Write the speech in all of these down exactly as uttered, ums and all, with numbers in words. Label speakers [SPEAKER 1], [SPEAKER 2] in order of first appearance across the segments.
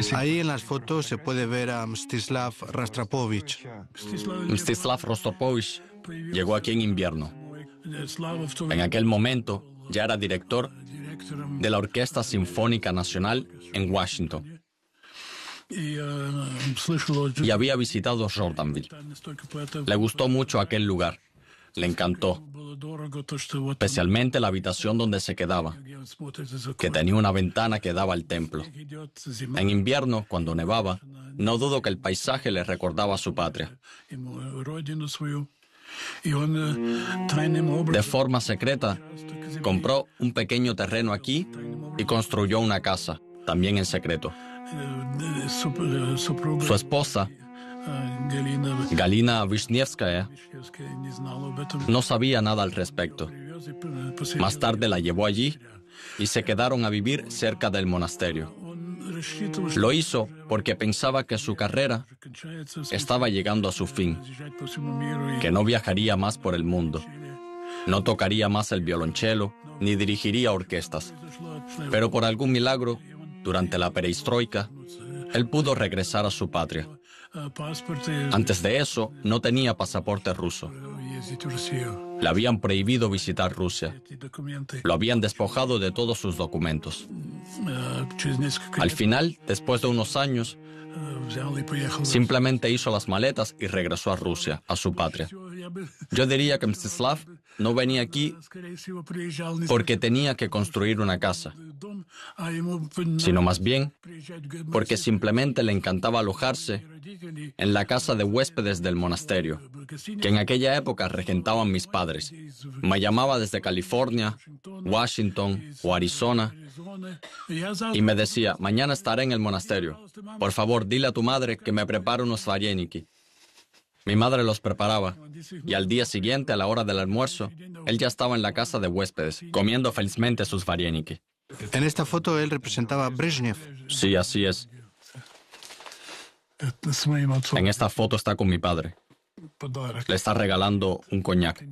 [SPEAKER 1] Ahí en las fotos se puede ver a Mstislav Rostropovich.
[SPEAKER 2] Mstislav Rostropovich llegó aquí en invierno. En aquel momento ya era director de la Orquesta Sinfónica Nacional en Washington. Y había visitado Jordanville. Le gustó mucho aquel lugar. Le encantó. Especialmente la habitación donde se quedaba, que tenía una ventana que daba al templo. En invierno, cuando nevaba, no dudo que el paisaje le recordaba a su patria. De forma secreta, compró un pequeño terreno aquí y construyó una casa, también en secreto. Su esposa, Galina Vishnievskaya, no sabía nada al respecto. Más tarde la llevó allí y se quedaron a vivir cerca del monasterio. Lo hizo porque pensaba que su carrera estaba llegando a su fin, que no viajaría más por el mundo, no tocaría más el violonchelo ni dirigiría orquestas. Pero por algún milagro, durante la perestroika, él pudo regresar a su patria. Antes de eso, no tenía pasaporte ruso. Le habían prohibido visitar Rusia. Lo habían despojado de todos sus documentos. Al final, después de unos años, simplemente hizo las maletas y regresó a Rusia, a su patria. Yo diría que Mstislav no venía aquí porque tenía que construir una casa, sino más bien porque simplemente le encantaba alojarse en la casa de huéspedes del monasterio, que en aquella época regentaban mis padres. Me llamaba desde California, Washington o Arizona y me decía: mañana estaré en el monasterio. Por favor, dile a tu madre que me prepare unos vareniki. Mi madre los preparaba, y al día siguiente, a la hora del almuerzo, él ya estaba en la casa de huéspedes, comiendo felizmente sus vareniki.
[SPEAKER 1] En esta foto él representaba a Brezhnev.
[SPEAKER 2] Sí, así es. En esta foto está con mi padre. Le está regalando un coñac.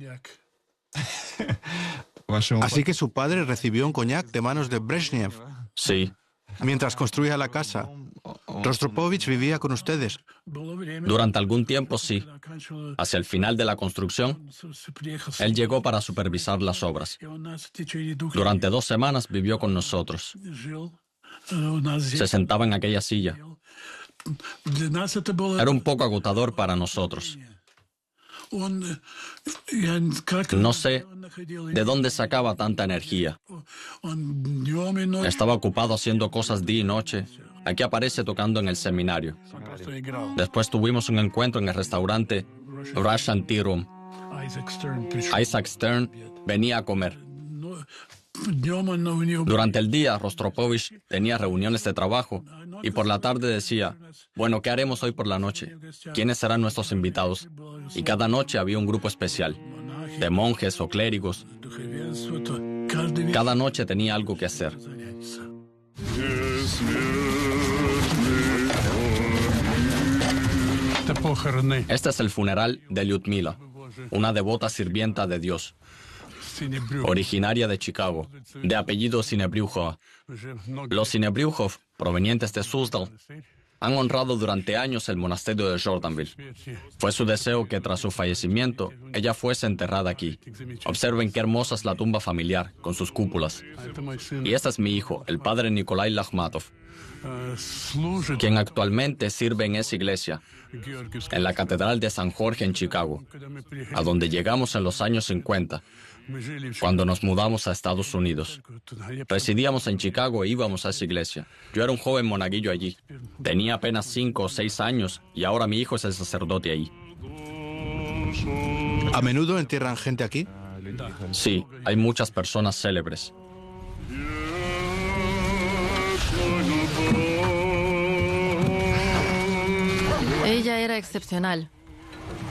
[SPEAKER 1] Así que su padre recibió un coñac de manos de Brezhnev.
[SPEAKER 2] Sí.
[SPEAKER 1] Mientras construía la casa, Rostropovich vivía con ustedes.
[SPEAKER 2] Durante algún tiempo, sí. Hacia el final de la construcción, él llegó para supervisar las obras. Durante dos semanas vivió con nosotros. Se sentaba en aquella silla. Era un poco agotador para nosotros. No sé de dónde sacaba tanta energía. Estaba ocupado haciendo cosas día y noche. Aquí aparece tocando en el seminario. Después tuvimos un encuentro en el restaurante Russian Tea Room. Isaac Stern venía a comer. Durante el día, Rostropovich tenía reuniones de trabajo y por la tarde decía: bueno, ¿qué haremos hoy por la noche? ¿Quiénes serán nuestros invitados? Y cada noche había un grupo especial, de monjes o clérigos. Cada noche tenía algo que hacer. Este es el funeral de Lyudmila, una devota sirvienta de Dios, originaria de Chicago, de apellido Sinebriukov. Los Sinebriukov, provenientes de Suzdal, han honrado durante años el monasterio de Jordanville. Fue su deseo que tras su fallecimiento ella fuese enterrada aquí. Observen qué hermosa es la tumba familiar, con sus cúpulas. Y este es mi hijo, el padre Nikolai Lakhmatov, quien actualmente sirve en esa iglesia, en la Catedral de San Jorge en Chicago, a donde llegamos en los años cincuenta, cuando nos mudamos a Estados Unidos. Residíamos en Chicago e íbamos a esa iglesia. Yo era un joven monaguillo allí. Tenía apenas cinco o seis años y ahora mi hijo es el sacerdote ahí.
[SPEAKER 1] ¿A menudo entierran gente aquí?
[SPEAKER 2] Sí, hay muchas personas célebres.
[SPEAKER 3] Ella era excepcional.